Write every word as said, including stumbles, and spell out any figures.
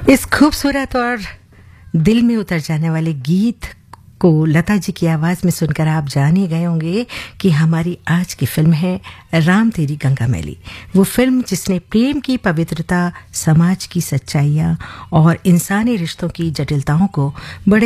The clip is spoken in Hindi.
इस खूबसूरत और दिल में उतर जाने वाले गीत को लता जी की आवाज में सुनकर आप जान ही गए होंगे कि हमारी आज की फिल्म है राम तेरी गंगा मैली। वो फिल्म जिसने प्रेम की पवित्रता, समाज की सच्चाइयां और इंसानी रिश्तों की जटिलताओं को बड़े